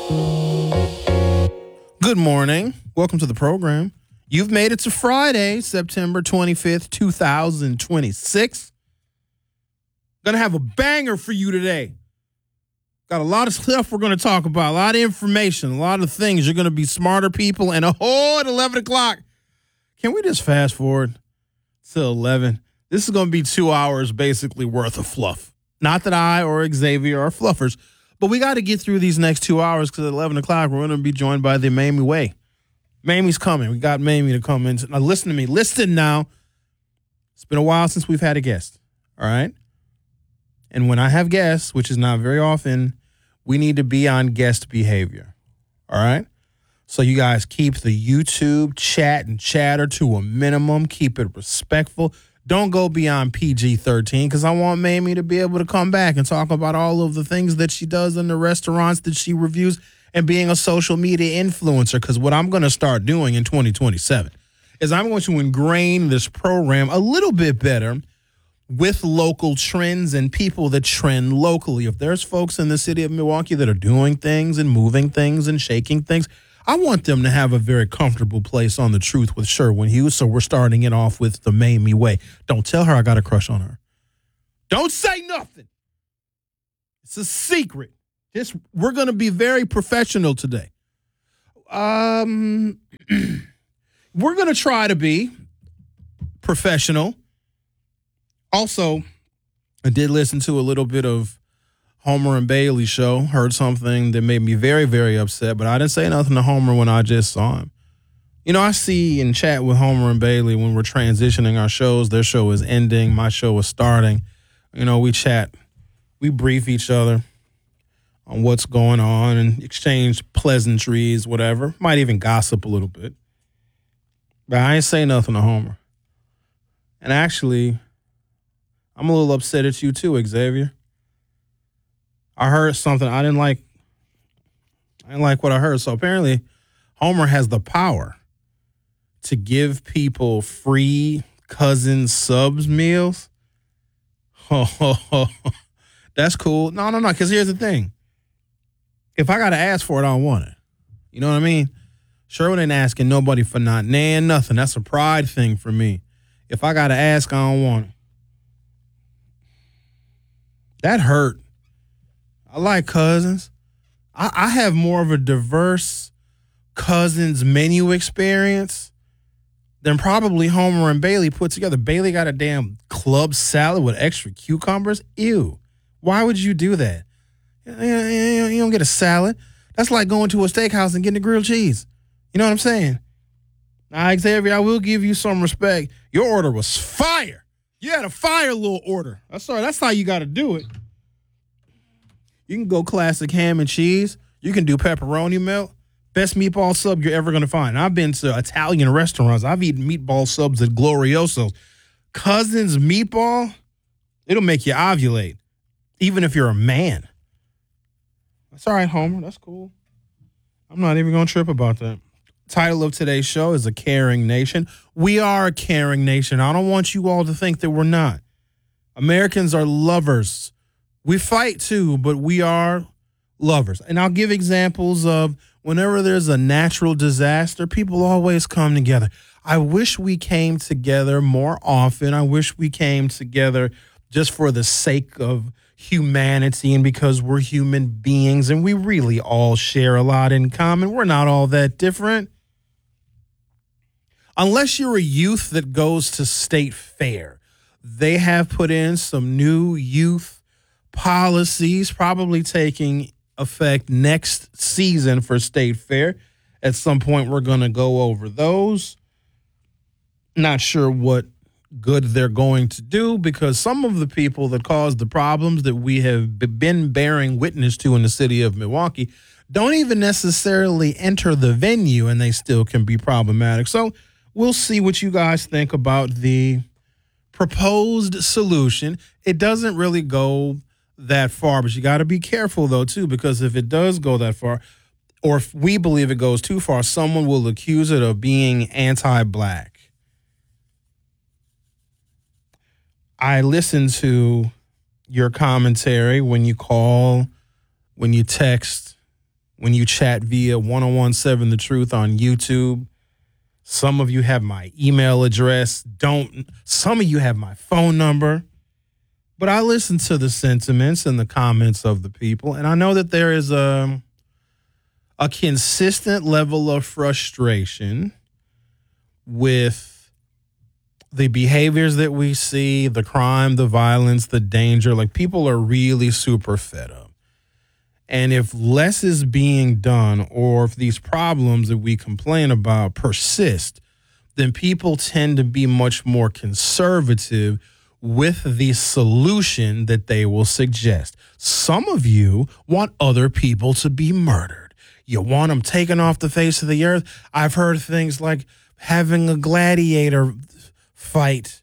Good morning. Welcome to the program. You've made it to Friday, September 25th, 2026. Gonna have a banger for you today. Got a lot of stuff we're going to talk about, a lot of information, a lot of things. You're going to be smarter people. And at 11 o'clock, can we just fast forward to 11? This is going to be 2 hours basically worth of fluff. Not that I or Xavier are fluffers, but we got to get through these next 2 hours because at 11 o'clock, we're going to be joined by the Mamie Way. Mamie's coming. We got Mamie to come in. Now, listen to me. Listen now. It's been a while since we've had a guest. All right? And when I have guests, which is not very often, we need to be on guest behavior. All right? So you guys keep the YouTube chat and chatter to a minimum. Keep it respectful. Don't go beyond PG-13 because I want Mamie to be able to come back and talk about all of the things that she does in the restaurants that she reviews and being a social media influencer. Because what I'm going to start doing in 2027 is I'm going to ingrain this program a little bit better with local trends and people that trend locally. If there's folks in the city of Milwaukee that are doing things and moving things and shaking things, I want them to have a very comfortable place on The Truth with Sherwin Hughes. So we're starting it off with the Mamie Way. Don't tell her I got a crush on her. Don't say nothing. It's a secret. We're going to be very professional today. We're going to try to be professional. Also, I did listen to a little bit of Homer and Bailey's show, heard something that made me very, very upset, but I didn't say nothing to Homer when I just saw him. You know, I see and chat with Homer and Bailey when we're transitioning our shows. Their show is ending. My show is starting. You know, we chat. We brief each other on what's going on and exchange pleasantries, whatever. Might even gossip a little bit. But I ain't say nothing to Homer. And actually, I'm a little upset at you too, Xavier. I heard something I didn't like. I didn't like what I heard. So apparently, Homer has the power to give people free cousin subs meals. That's cool. No. Because here's the thing. If I got to ask for it, I don't want it. You know what I mean? Sherwin ain't asking nobody for nothing. That's a pride thing for me. If I got to ask, I don't want it. That hurt. I like cousins. I have more of a diverse cousins menu experience than probably Homer and Bailey put together. Bailey got a damn club salad with extra cucumbers. Ew. Why would you do that? You don't get a salad. That's like going to a steakhouse and getting a grilled cheese. You know what I'm saying? Now, Xavier, I will give you some respect. Your order was fire. You had a fire little order. That's how you got to do it. You can go classic ham and cheese. You can do pepperoni melt. Best meatball sub you're ever going to find. I've been to Italian restaurants. I've eaten meatball subs at Glorioso's. Cousin's meatball, it'll make you ovulate, even if you're a man. That's all right, Homer. That's cool. I'm not even going to trip about that. Title of today's show is A Caring Nation. We are a caring nation. I don't want you all to think that we're not. Americans are lovers. We fight too, but we are lovers. And I'll give examples of whenever there's a natural disaster, people always come together. I wish we came together more often. I wish we came together just for the sake of humanity and because we're human beings and we really all share a lot in common. We're not all that different. Unless you're a youth that goes to State Fair, they have put in some new youth policies, probably taking effect next season for State Fair. At some point, we're going to go over those. Not sure what good they're going to do because some of the people that caused the problems that we have been bearing witness to in the city of Milwaukee don't even necessarily enter the venue and they still can be problematic. So we'll see what you guys think about the proposed solution. It doesn't really go that far, but you got to be careful, though, too, because if it does go that far, or if we believe it goes too far, someone will accuse it of being anti-black. I listen to your commentary when you call, when you text, when you chat via 1017 The Truth on YouTube. Some of you have my email address. Some of you have my phone number. But I listen to the sentiments and the comments of the people, and I know that there is a consistent level of frustration with the behaviors that we see, the crime, the violence, the danger. Like, people are really super fed up. And if less is being done, or if these problems that we complain about persist, then people tend to be much more conservative with the solution that they will suggest. Some of you want other people to be murdered. You want them taken off the face of the earth. I've heard things like having a gladiator fight,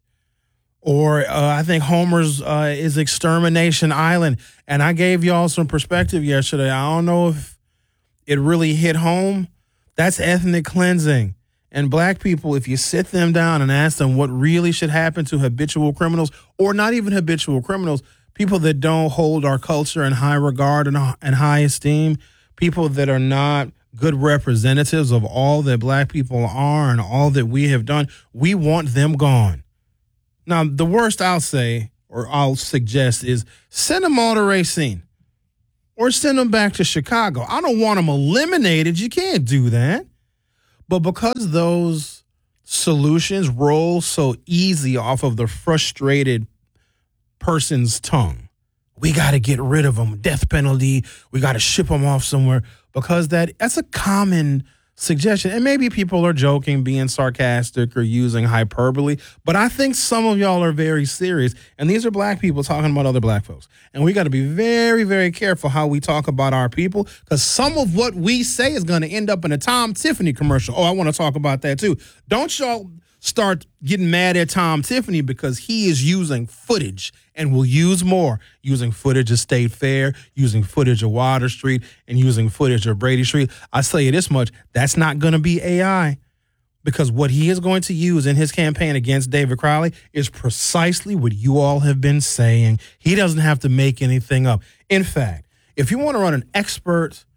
or I think Homer's is Extermination Island. And I gave y'all some perspective yesterday. I don't know if it really hit home. That's ethnic cleansing. And black people, if you sit them down and ask them what really should happen to habitual criminals, or not even habitual criminals, people that don't hold our culture in high regard and high esteem, people that are not good representatives of all that black people are and all that we have done, we want them gone. Now, the worst I'll say, or I'll suggest, is send them all to Racine or send them back to Chicago. I don't want them eliminated. You can't do that. But because those solutions roll so easy off of the frustrated person's tongue, we got to get rid of them. Death penalty. We got to ship them off somewhere, because that's a common suggestion. And maybe people are joking, being sarcastic, or using hyperbole. But I think some of y'all are very serious. And these are black people talking about other black folks. And we got to be very, very careful how we talk about our people, because some of what we say is going to end up in a Tom Tiffany commercial. Oh, I want to talk about that too. Don't y'all start getting mad at Tom Tiffany because he is using footage, and will use more, using footage of State Fair, using footage of Water Street, and using footage of Brady Street. I tell you this much, that's not going to be AI, because what he is going to use in his campaign against David Crowley is precisely what you all have been saying. He doesn't have to make anything up. In fact, if you want to run an expert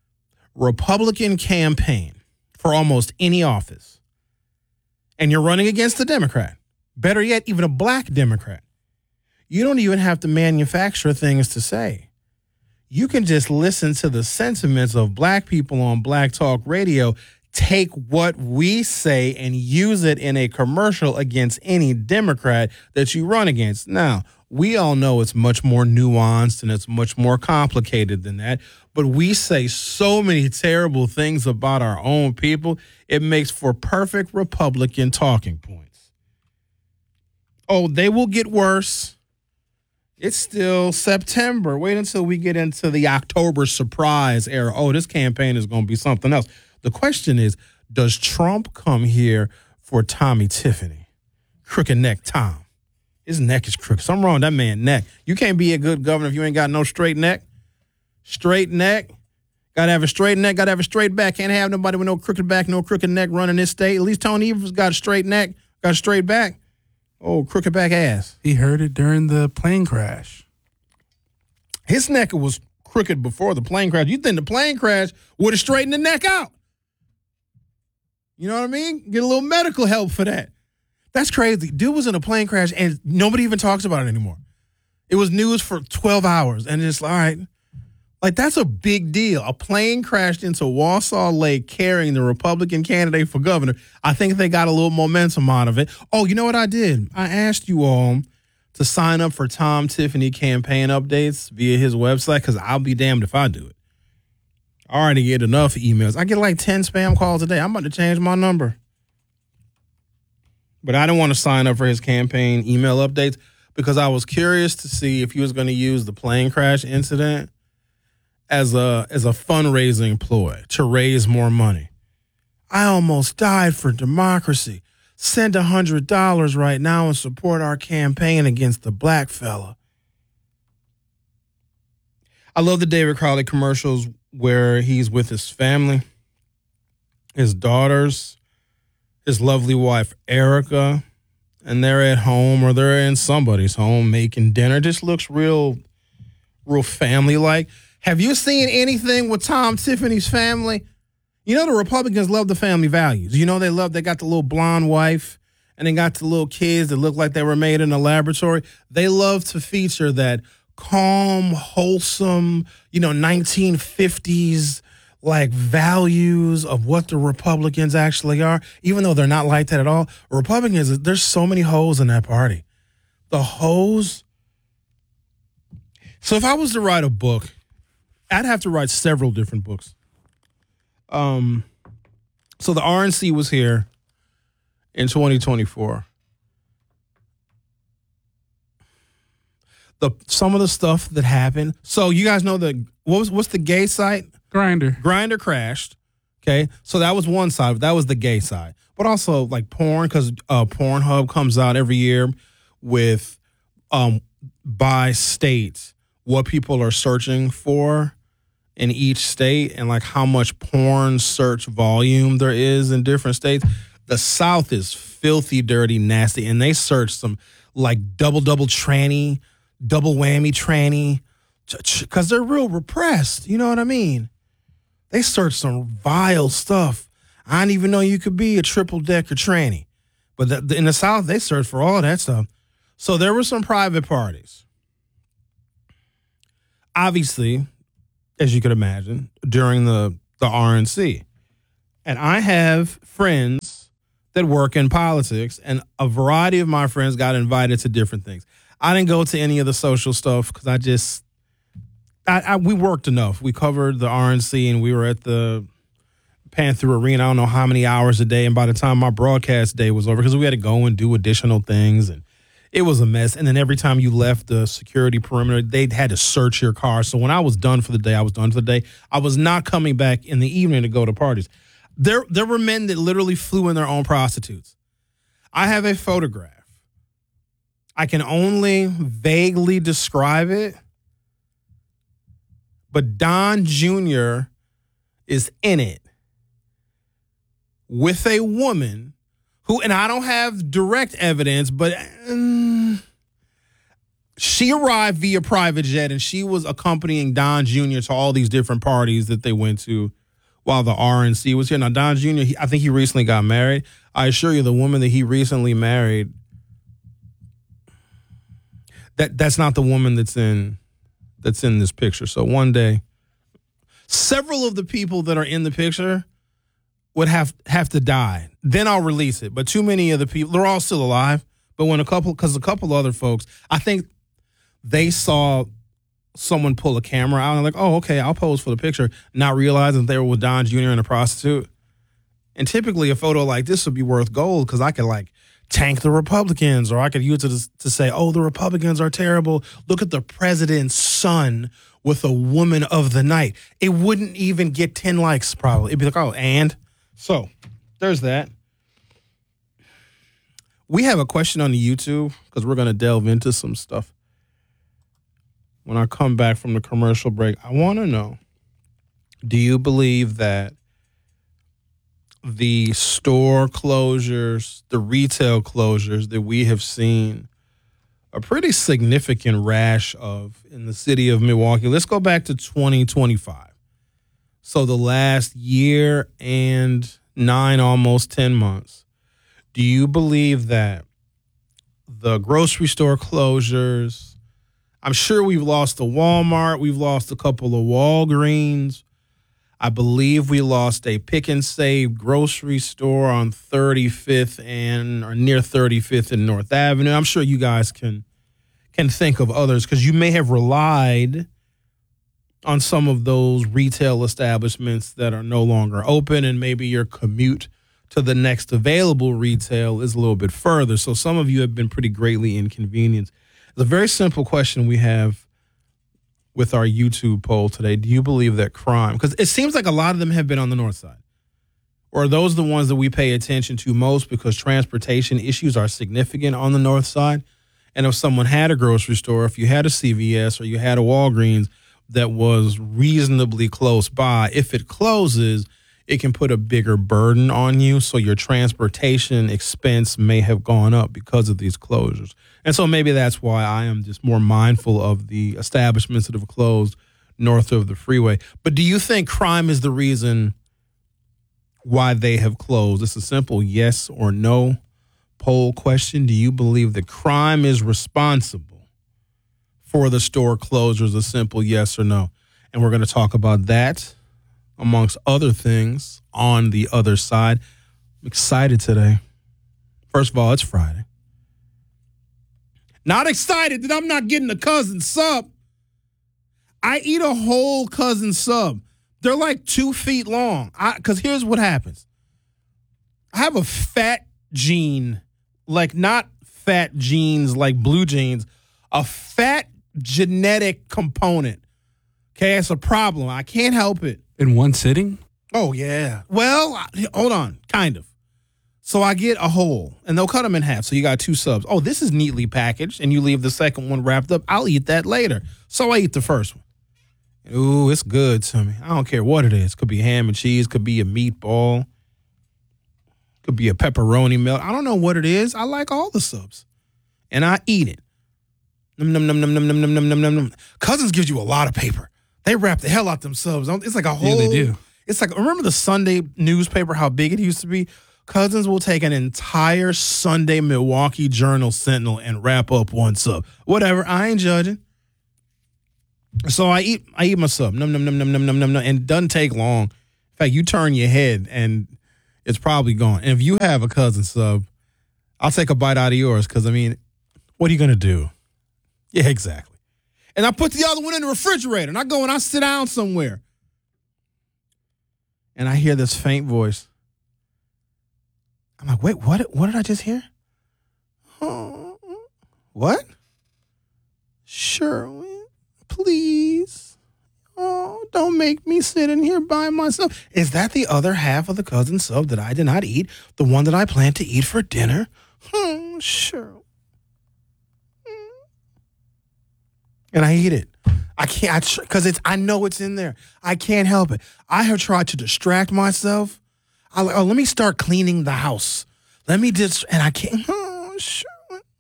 Republican campaign for almost any office, and you're running against a Democrat, better yet, even a black Democrat, you don't even have to manufacture things to say. You can just listen to the sentiments of black people on Black Talk Radio, take what we say and use it in a commercial against any Democrat that you run against. Now, we all know it's much more nuanced and it's much more complicated than that, but we say so many terrible things about our own people, it makes for perfect Republican talking points. Oh, they will get worse. It's still September. Wait until we get into the October surprise era. Oh, this campaign is going to be something else. The question is, does Trump come here for Tommy Tiffany? Crooked neck Tom. His neck is crooked. Something wrong with that man's neck. You can't be a good governor if you ain't got no straight neck. Straight neck. Got to have a straight neck. Got to have a straight back. Can't have nobody with no crooked back, no crooked neck running this state. At least Tony Evers got a straight neck, got a straight back. Oh, crooked back ass. He heard it during the plane crash. His neck was crooked before the plane crash. You think the plane crash would have straightened the neck out? You know what I mean? Get a little medical help for that. That's crazy. Dude was in a plane crash and nobody even talks about it anymore. It was news for 12 hours and it's all right. Like, that's a big deal. A plane crashed into Wausau Lake carrying the Republican candidate for governor. I think they got a little momentum out of it. Oh, you know what I did? I asked you all to sign up for Tom Tiffany campaign updates via his website, because I'll be damned if I do it. I already get enough emails. I get like 10 spam calls a day. I'm about to change my number. But I didn't want to sign up for his campaign email updates because I was curious to see if he was going to use the plane crash incident as a fundraising ploy to raise more money. I almost died for democracy. Send $100 right now and support our campaign against the black fella. I love the David Crowley commercials where he's with his family, his daughters, his lovely wife, Erica, and they're at home or they're in somebody's home making dinner. Just looks real family-like. Have you seen anything with Tom Tiffany's family? You know the Republicans love the family values. You know they got the little blonde wife and they got the little kids that look like they were made in a laboratory. They love to feature that calm, wholesome, 1950s like values of what the Republicans actually are, even though they're not like that at all. Republicans, there's so many hoes in that party. The hoes. So if I was to write a book, I'd have to write several different books. So the RNC was here in 2024. Some of the stuff that happened. So you guys know what's the gay site? Grindr crashed. Okay, so that was one side. That was the gay side. But also like porn, because Pornhub comes out every year with by state what people are searching for in each state and like how much porn search volume there is in different states. The South is filthy, dirty, nasty, and they search some like double tranny, double whammy tranny, because they're real repressed. You know what I mean? They search some vile stuff. I didn't even know you could be a triple-decker tranny. But in the South, they search for all that stuff. So there were some private parties. Obviously, as you could imagine, during the RNC. And I have friends that work in politics, and a variety of my friends got invited to different things. I didn't go to any of the social stuff because we worked enough. We covered the RNC, and we were at the Panther Arena, I don't know how many hours a day. And by the time my broadcast day was over, because we had to go and do additional things, and it was a mess. And then every time you left the security perimeter, they had to search your car. So when I was done for the day, I was done for the day. I was not coming back in the evening to go to parties. There were men that literally flew in their own prostitutes. I have a photograph. I can only vaguely describe it, but Don Jr. is in it with a woman who, and I don't have direct evidence, but she arrived via private jet, and she was accompanying Don Jr. to all these different parties that they went to while the RNC was here. Now, Don Jr., I think he recently got married. I assure you, the woman that he recently married, that's not the woman that's in this picture. So one day, several of the people that are in the picture would have to die. Then I'll release it. But too many of the people, they're all still alive. But when a couple other folks, I think they saw someone pull a camera out and like, oh, okay, I'll pose for the picture, not realizing they were with Don Jr. and a prostitute. And typically a photo like this would be worth gold because I could like tank the Republicans, or I could use it to say, oh, the Republicans are terrible. Look at the president's son with a woman of the night. It wouldn't even get 10 likes probably. It'd be like, oh, and? So there's that. We have a question on the YouTube because we're going to delve into some stuff. When I come back from the commercial break, I want to know, do you believe that the store closures, the retail closures that we have seen a pretty significant rash of in the city of Milwaukee, let's go back to 2025. So the last year and 9, almost 10 months, do you believe that the grocery store closures, I'm sure we've lost a Walmart, we've lost a couple of Walgreens, I believe we lost a Pick and Save grocery store on 35th or near 35th and North Avenue. I'm sure you guys can think of others because you may have relied on some of those retail establishments that are no longer open, and maybe your commute to the next available retail is a little bit further. So some of you have been pretty greatly inconvenienced. It's a very simple question we have with our YouTube poll today. Do you believe that crime, because it seems like a lot of them have been on the north side, or are those the ones that we pay attention to most because transportation issues are significant on the north side? And if someone had a grocery store, if you had a CVS or you had a Walgreens that was reasonably close by, if it closes, it can put a bigger burden on you. So your transportation expense may have gone up because of these closures. And so maybe that's why I am just more mindful of the establishments that have closed north of the freeway. But do you think crime is the reason why they have closed? It's a simple yes or no poll question. Do you believe that crime is responsible for the store closures? A simple yes or no. And we're going to talk about that, amongst other things, on the other side. I'm excited today. First of all, it's Friday. Not excited that I'm not getting a cousin sub. I eat a whole cousin sub. They're like 2 feet long. Because here's what happens. I have a fat gene, like not fat genes like blue jeans, a fat genetic component. Okay, it's a problem. I can't help it. In one sitting? Oh, yeah. Well, hold on. Kind of. So I get a whole, and they'll cut them in half. So you got 2 subs. Oh, this is neatly packaged, and you leave the second one wrapped up. I'll eat that later. So I eat the first one. Ooh, it's good to me. I don't care what it is. Could be ham and cheese. Could be a meatball. Could be a pepperoni melt. I don't know what it is. I like all the subs, and I eat it. Num, num, num, num, num, num, num, num, num, num. Cousins gives you a lot of paper. They wrap the hell out them subs. It's like a whole. Yeah, they do. It's like, remember the Sunday newspaper, how big it used to be? Cousins will take an entire Sunday Milwaukee Journal Sentinel and wrap up one sub. Whatever, I ain't judging. So I eat my sub. Num, num, num, num, num, num, num, num. And it doesn't take long. In fact, you turn your head and it's probably gone. And if you have a cousin sub, I'll take a bite out of yours because, I mean, what are you going to do? Yeah, exactly. And I put the other one in the refrigerator and I go and I sit down somewhere. And I hear this faint voice. I'm like, wait, what did I just hear? Oh, what? Sherwin, please. Oh, don't make me sit in here by myself. Is that the other half of the cousin sub that I did not eat? The one that I plan to eat for dinner? Sure. And I eat it. I can't, because I know it's in there. I can't help it. I have tried to distract myself. Let me start cleaning the house. Let me just, and I can't. Oh, sure.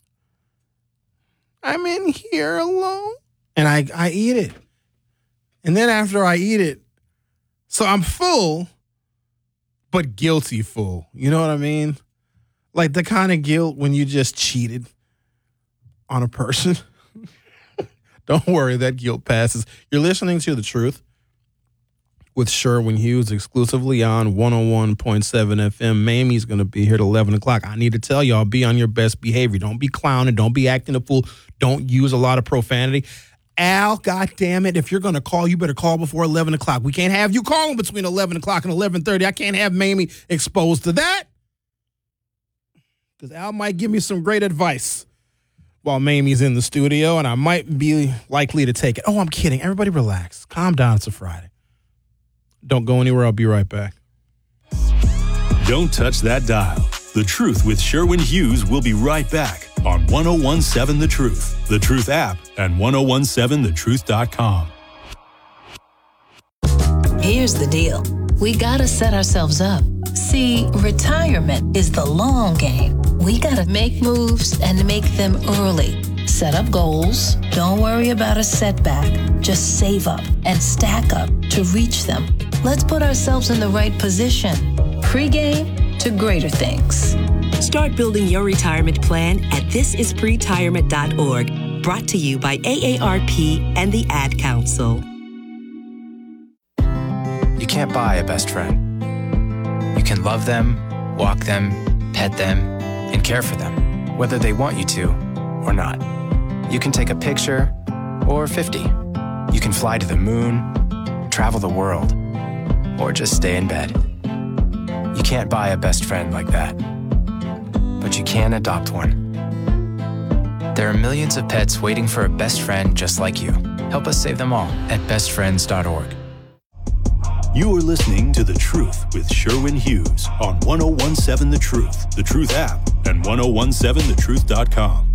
I'm in here alone. And I eat it. And then after I eat it, so I'm full, but guilty full. You know what I mean? Like the kind of guilt when you just cheated on a person. Don't worry, that guilt passes. You're listening to The Truth with Sherwin Hughes exclusively on 101.7 FM. Mamie's going to be here at 11 o'clock. I need to tell y'all, be on your best behavior. Don't be clowning. Don't be acting a fool. Don't use a lot of profanity. Al, goddamn it, if you're going to call, you better call before 11 o'clock. We can't have you calling between 11 o'clock and 11:30. I can't have Mamie exposed to that. Because Al might give me some great advice while Mamie's in the studio, and I might be likely to take it. Oh, I'm kidding. Everybody relax. Calm down. It's a Friday. Don't go anywhere. I'll be right back. Don't touch that dial. The Truth with Sherwin Hughes will be right back on 101.7 The Truth, The Truth app, and 101.7thetruth.com. Here's the deal. We gotta set ourselves up. See, retirement is the long game. We gotta make moves and make them early. Set up goals. Don't worry about a setback. Just save up and stack up to reach them. Let's put ourselves in the right position. Pre-game to greater things. Start building your retirement plan at thisispretirement.org. Brought to you by AARP and the Ad Council. You can't buy a best friend. You can love them, walk them, pet them, and care for them, whether they want you to or not. You can take a picture or 50. You can fly to the moon, travel the world, or just stay in bed. You can't buy a best friend like that, but you can adopt one. There are millions of pets waiting for a best friend just like you. Help us save them all at bestfriends.org. You are listening to The Truth with Sherwin Hughes on 101.7 The Truth, The Truth app, and 101.7thetruth.com.